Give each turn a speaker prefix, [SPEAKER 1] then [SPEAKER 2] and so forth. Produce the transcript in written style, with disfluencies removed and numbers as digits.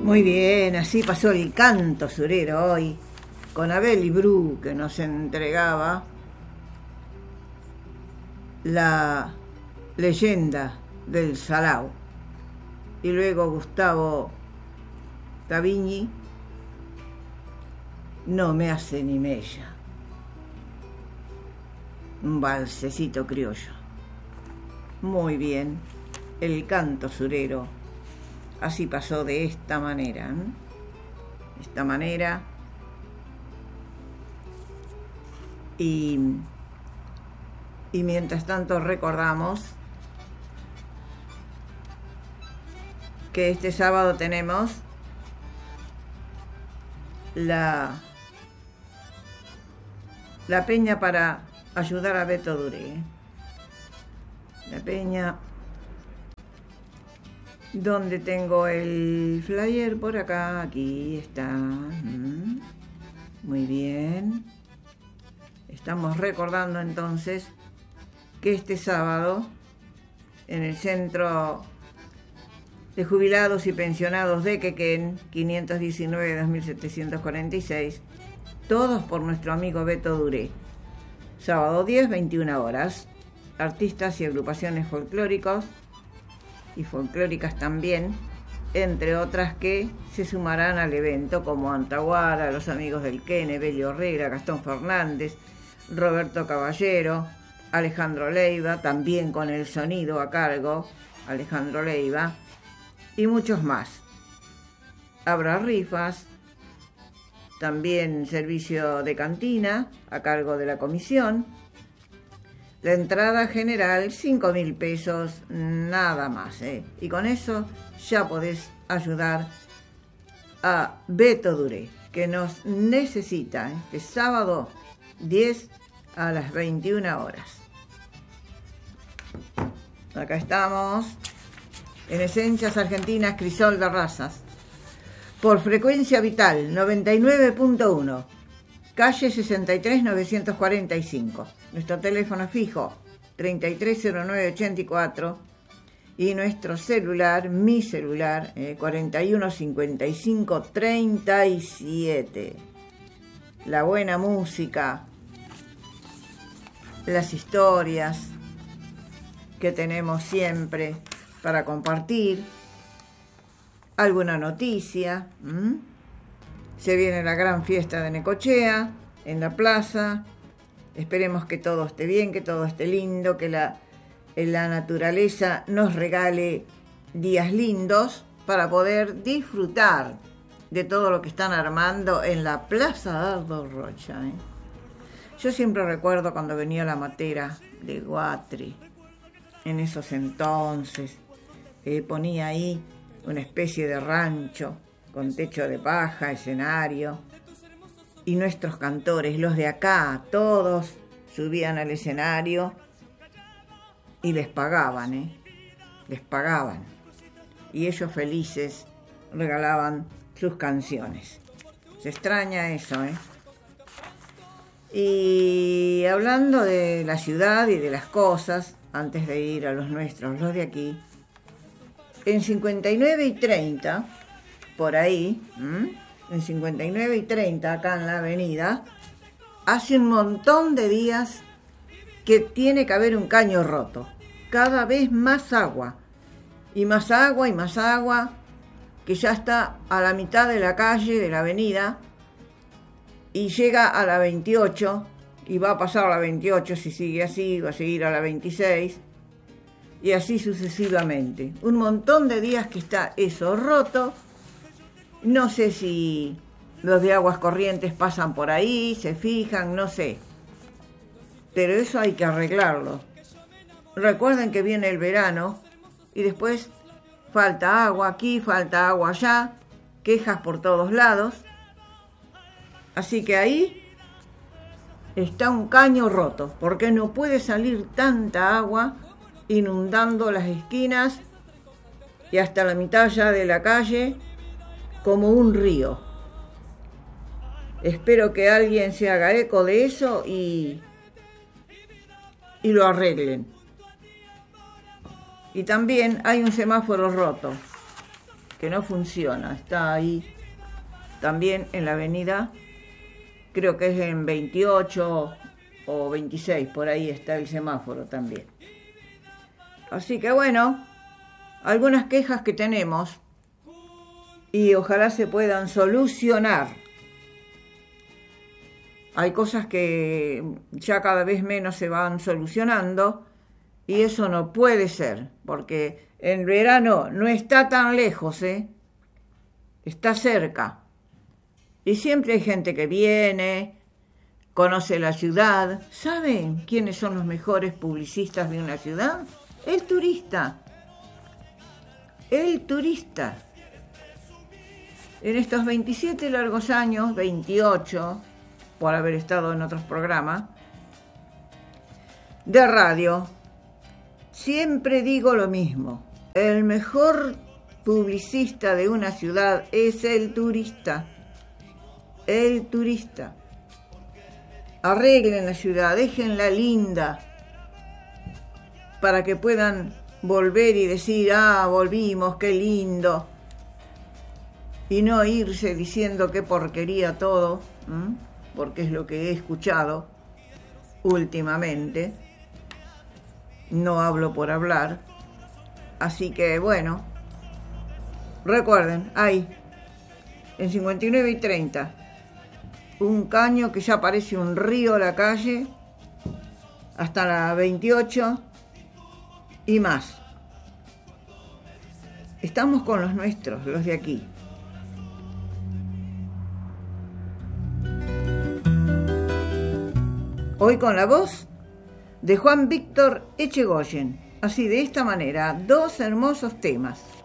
[SPEAKER 1] Muy bien, así pasó el canto surero hoy, con Abel y Bru, que nos entregaba la leyenda del Salao. Y luego Gustavo Gavigni, No me hace ni mella. Un valsecito criollo. Muy bien, el canto surero así pasó de esta manera. Esta manera. Y mientras tanto recordamos que este sábado tenemos la peña para ayudar a Beto Duré. La peña donde tengo el flyer por acá. Aquí está. Muy bien. Estamos recordando entonces que este sábado en el Centro de Jubilados y Pensionados de Quequén, 519-2746, todos por nuestro amigo Beto Duré. Sábado 10, 21 horas. Artistas y agrupaciones folclóricos y folclóricas también, entre otras que se sumarán al evento, como Antaguara, Los Amigos del Quene, Belio Herrera, Gastón Fernández, Roberto Caballero, Alejandro Leiva, también con el sonido a cargo, Alejandro Leiva, y muchos más. Habrá rifas, también servicio de cantina a cargo de la comisión. La entrada general, 5.000 pesos, nada más, Y con eso ya podés ayudar a Beto Duré, que nos necesita, este sábado 10 a las 21 horas. Acá estamos, en Esencias Argentinas Crisol de Razas, por Frecuencia Vital 99.1, calle 63 945. Nuestro teléfono fijo 330984 y nuestro celular, mi celular, 415537. La buena música, las historias que tenemos siempre para compartir, alguna noticia. Se viene la gran fiesta de Necochea en la plaza. Esperemos que todo esté bien, que todo esté lindo, que la naturaleza nos regale días lindos para poder disfrutar de todo lo que están armando en la Plaza Dardo Rocha. Yo siempre recuerdo cuando venía la matera de Guatri, en esos entonces, ponía ahí una especie de rancho con techo de paja, escenario, y nuestros cantores, los de acá, todos subían al escenario y les pagaban, les pagaban. Y ellos felices regalaban sus canciones. Se extraña eso, Y hablando de la ciudad y de las cosas, antes de ir a los nuestros, los de aquí, en 59 y 30, por ahí, en 59 y 30, acá en la avenida, hace un montón de días que tiene que haber un caño roto. Cada vez más agua, y más agua, y más agua, que ya está a la mitad de la calle, de la avenida, y llega a la 28, y va a pasar a la 28 si sigue así, va a seguir a la 26, y así sucesivamente. Un montón de días que está eso roto. No sé si los de aguas corrientes pasan por ahí, se fijan, no sé. Pero eso hay que arreglarlo. Recuerden que viene el verano y después falta agua aquí, falta agua allá, quejas por todos lados. Así que ahí está un caño roto, porque no puede salir tanta agua inundando las esquinas y hasta la mitad ya de la calle, como un río. Espero que alguien se haga eco de eso y lo arreglen. Y también hay un semáforo roto. que no funciona. Está ahí también en la avenida, creo que es en 28 o 26, por ahí está el semáforo también. Así que bueno, algunas quejas que tenemos y ojalá se puedan solucionar. Hay cosas que ya cada vez menos se van solucionando y eso no puede ser, porque el verano no está tan lejos, está cerca. Y siempre hay gente que viene, conoce la ciudad. ¿Saben quiénes son los mejores publicistas de una ciudad? El turista. El turista. En estos 27 largos años, 28, por haber estado en otros programas de radio, siempre digo lo mismo. El mejor publicista de una ciudad es el turista. El turista. Arreglen la ciudad, déjenla linda, para que puedan volver y decir, volvimos, qué lindo. Y no irse diciendo qué porquería todo, porque es lo que he escuchado últimamente. No hablo por hablar. Así que bueno, recuerden, hay en 59 y 30 un caño que ya parece un río a la calle, hasta la 28 y más. Estamos con los nuestros, los de aquí. Hoy con la voz de Juan Víctor Echegoyen. Así, de esta manera, 2 hermosos temas.